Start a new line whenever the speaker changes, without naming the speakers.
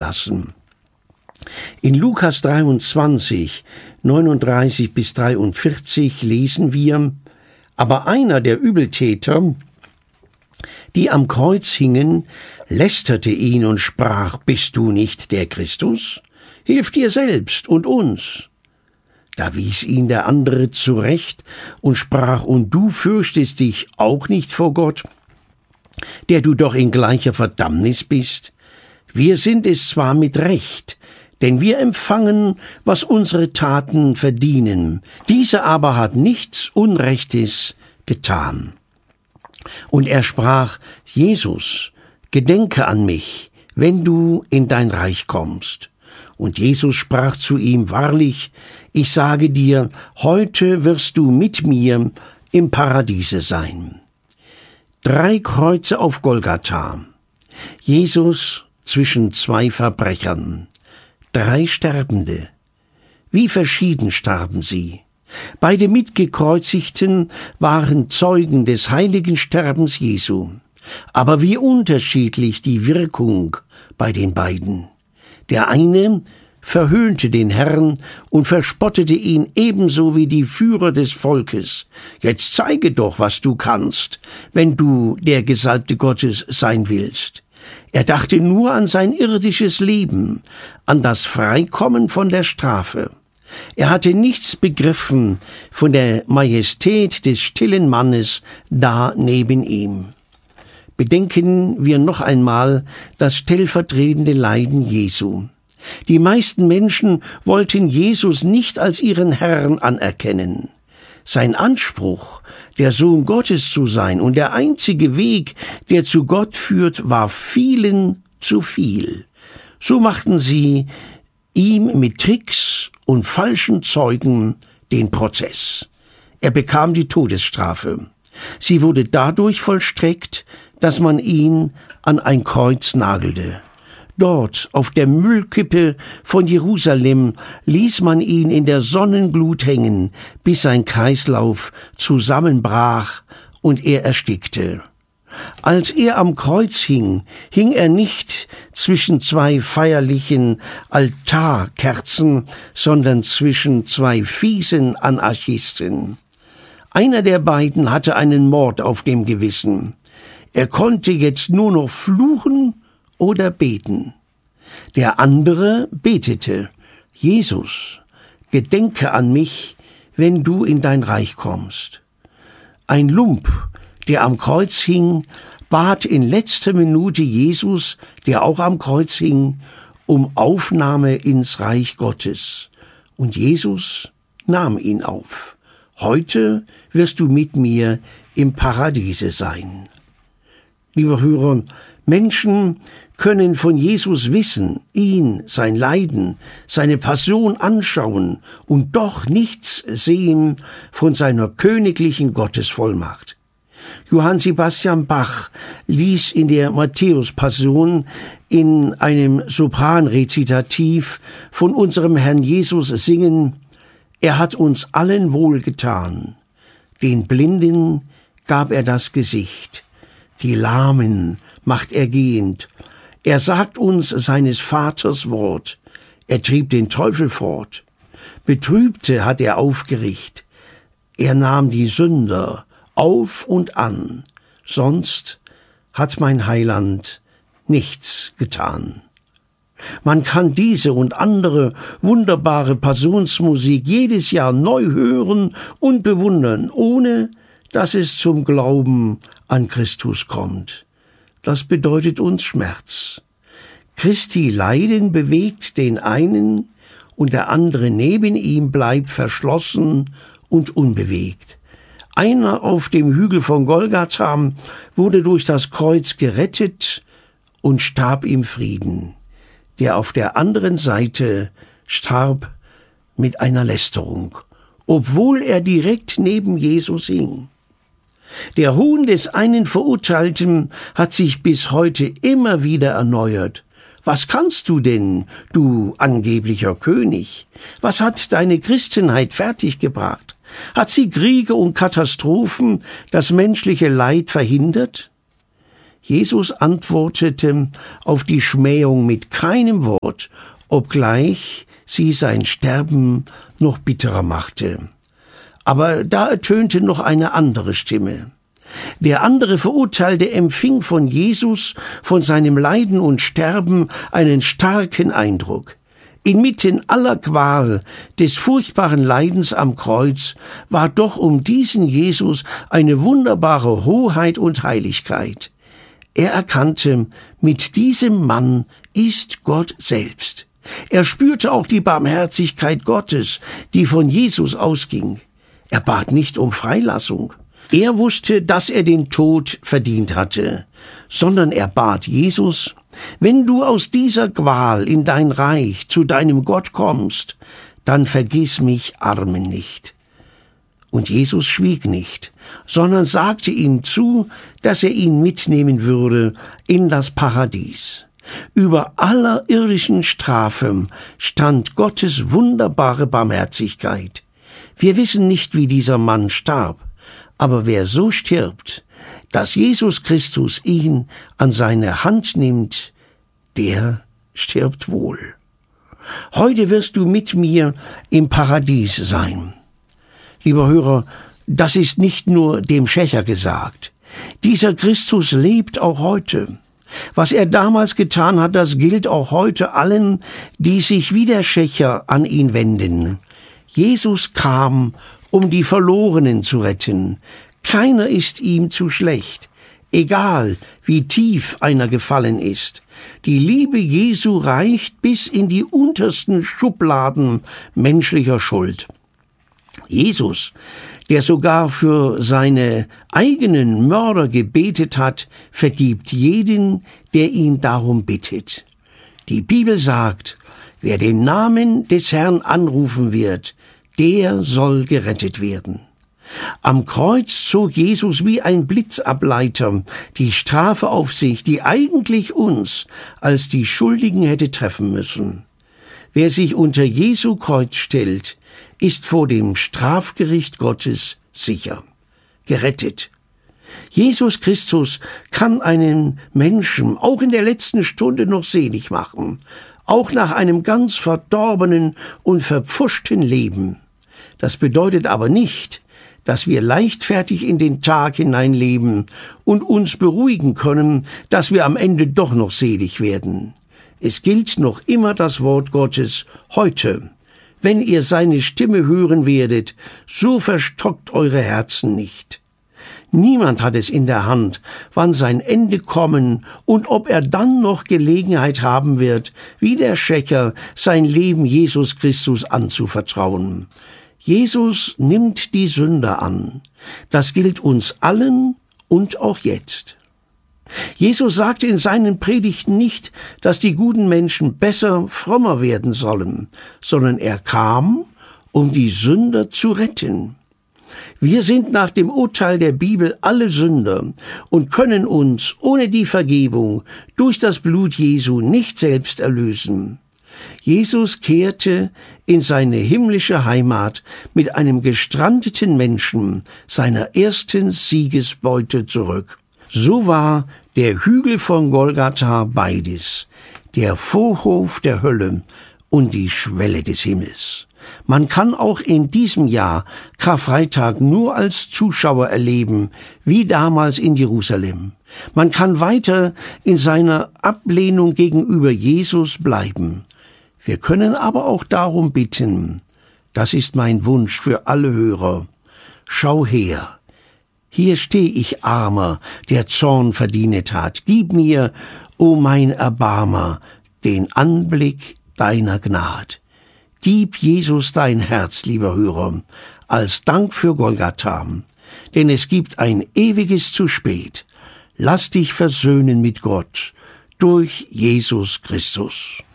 lassen. In Lukas 23, 39 bis 43 lesen wir: Aber einer der Übeltäter, die am Kreuz hingen, lästerte ihn und sprach: Bist du nicht der Christus? Hilf dir selbst und uns. Da wies ihn der andere zurecht und sprach: Und du fürchtest dich auch nicht vor Gott, der du doch in gleicher Verdammnis bist? Wir sind es zwar mit Recht, denn wir empfangen, was unsere Taten verdienen. Dieser aber hat nichts Unrechtes getan. Und er sprach: Jesus, gedenke an mich, wenn du in dein Reich kommst. Und Jesus sprach zu ihm: Wahrlich, ich sage dir, heute wirst du mit mir im Paradiese sein. 3 Kreuze auf Golgatha. Jesus zwischen 2 Verbrechern. 3 Sterbende. Wie verschieden starben sie. Beide Mitgekreuzigten waren Zeugen des heiligen Sterbens Jesu. Aber wie unterschiedlich die Wirkung bei den beiden. Der eine verhöhnte den Herrn und verspottete ihn ebenso wie die Führer des Volkes. Jetzt zeige doch, was du kannst, wenn du der Gesalbte Gottes sein willst. Er dachte nur an sein irdisches Leben, an das Freikommen von der Strafe. Er hatte nichts begriffen von der Majestät des stillen Mannes da neben ihm. Bedenken wir noch einmal das stellvertretende Leiden Jesu. Die meisten Menschen wollten Jesus nicht als ihren Herrn anerkennen. Sein Anspruch, der Sohn Gottes zu sein und der einzige Weg, der zu Gott führt, war vielen zu viel. So machten sie ihm mit Tricks und falschen Zeugen den Prozess. Er bekam die Todesstrafe. Sie wurde dadurch vollstreckt, dass man ihn an ein Kreuz nagelte. Dort, auf der Müllkippe von Jerusalem, ließ man ihn in der Sonnenglut hängen, bis sein Kreislauf zusammenbrach und er erstickte. Als er am Kreuz hing, hing er nicht zwischen 2 feierlichen Altarkerzen, sondern zwischen 2 fiesen Anarchisten. Einer der beiden hatte einen Mord auf dem Gewissen. Er konnte jetzt nur noch fluchen oder beten. Der andere betete: Jesus, gedenke an mich, wenn du in dein Reich kommst. Ein Lump, der am Kreuz hing, bat in letzter Minute Jesus, der auch am Kreuz hing, um Aufnahme ins Reich Gottes. Und Jesus nahm ihn auf. Heute wirst du mit mir im Paradiese sein. Lieber Hörer, Menschen können von Jesus wissen, ihn, sein Leiden, seine Passion anschauen und doch nichts sehen von seiner königlichen Gottesvollmacht. Johann Sebastian Bach ließ in der Matthäus-Passion in einem Sopranrezitativ von unserem Herrn Jesus singen: Er hat uns allen wohlgetan, den Blinden gab er das Gesicht, die Lahmen macht er gehend. Er sagt uns seines Vaters Wort, er trieb den Teufel fort. Betrübte hat er aufgerichtet, er nahm die Sünder auf und an, sonst hat mein Heiland nichts getan. Man kann diese und andere wunderbare Passionsmusik jedes Jahr neu hören und bewundern, ohne dass es zum Glauben an Christus kommt. Das bedeutet uns Schmerz. Christi Leiden bewegt den einen und der andere neben ihm bleibt verschlossen und unbewegt. Einer auf dem Hügel von Golgatha wurde durch das Kreuz gerettet und starb im Frieden. Der auf der anderen Seite starb mit einer Lästerung, obwohl er direkt neben Jesus hing. Der Hohn des einen Verurteilten hat sich bis heute immer wieder erneuert. Was kannst du denn, du angeblicher König? Was hat deine Christenheit fertiggebracht? Hat sie Kriege und Katastrophen, das menschliche Leid verhindert? Jesus antwortete auf die Schmähung mit keinem Wort, obgleich sie sein Sterben noch bitterer machte. Aber da ertönte noch eine andere Stimme. Der andere Verurteilte empfing von Jesus, von seinem Leiden und Sterben einen starken Eindruck. Inmitten aller Qual des furchtbaren Leidens am Kreuz war doch um diesen Jesus eine wunderbare Hoheit und Heiligkeit. Er erkannte, mit diesem Mann ist Gott selbst. Er spürte auch die Barmherzigkeit Gottes, die von Jesus ausging. Er bat nicht um Freilassung. Er wusste, dass er den Tod verdient hatte, sondern er bat Jesus: Wenn du aus dieser Qual in dein Reich zu deinem Gott kommst, dann vergiss mich Armen nicht. Und Jesus schwieg nicht, sondern sagte ihm zu, dass er ihn mitnehmen würde in das Paradies. Über aller irdischen Strafe stand Gottes wunderbare Barmherzigkeit. Wir wissen nicht, wie dieser Mann starb, aber wer so stirbt, dass Jesus Christus ihn an seine Hand nimmt, der stirbt wohl. Heute wirst du mit mir im Paradies sein. Lieber Hörer, das ist nicht nur dem Schächer gesagt. Dieser Christus lebt auch heute. Was er damals getan hat, das gilt auch heute allen, die sich wie der Schächer an ihn wenden. Jesus kam, um die Verlorenen zu retten. Keiner ist ihm zu schlecht, egal wie tief einer gefallen ist. Die Liebe Jesu reicht bis in die untersten Schubladen menschlicher Schuld. Jesus, der sogar für seine eigenen Mörder gebetet hat, vergibt jeden, der ihn darum bittet. Die Bibel sagt, wer den Namen des Herrn anrufen wird, der soll gerettet werden. Am Kreuz zog Jesus wie ein Blitzableiter die Strafe auf sich, die eigentlich uns als die Schuldigen hätte treffen müssen. Wer sich unter Jesu Kreuz stellt, ist vor dem Strafgericht Gottes sicher, gerettet. Jesus Christus kann einen Menschen auch in der letzten Stunde noch selig machen, auch nach einem ganz verdorbenen und verpfuschten Leben. Das bedeutet aber nicht, dass wir leichtfertig in den Tag hineinleben und uns beruhigen können, dass wir am Ende doch noch selig werden. Es gilt noch immer das Wort Gottes heute. Wenn ihr seine Stimme hören werdet, so verstockt eure Herzen nicht. Niemand hat es in der Hand, wann sein Ende kommen und ob er dann noch Gelegenheit haben wird, wie der Schächer sein Leben Jesus Christus anzuvertrauen. Jesus nimmt die Sünder an. Das gilt uns allen und auch jetzt. Jesus sagte in seinen Predigten nicht, dass die guten Menschen besser, frommer werden sollen, sondern er kam, um die Sünder zu retten. Wir sind nach dem Urteil der Bibel alle Sünder und können uns ohne die Vergebung durch das Blut Jesu nicht selbst erlösen. Jesus kehrte in seine himmlische Heimat mit einem gestrandeten Menschen, seiner ersten Siegesbeute, zurück. So war der Hügel von Golgatha beides, der Vorhof der Hölle und die Schwelle des Himmels. Man kann auch in diesem Jahr Karfreitag nur als Zuschauer erleben, wie damals in Jerusalem. Man kann weiter in seiner Ablehnung gegenüber Jesus bleiben. Wir können aber auch darum bitten, das ist mein Wunsch für alle Hörer: Schau her, hier steh ich Armer, der Zorn verdient hat. Gib mir, o mein Erbarmer, den Anblick deiner Gnad. Gib Jesus dein Herz, lieber Hörer, als Dank für Golgatha, denn es gibt ein ewiges zu spät. Lass dich versöhnen mit Gott durch Jesus Christus.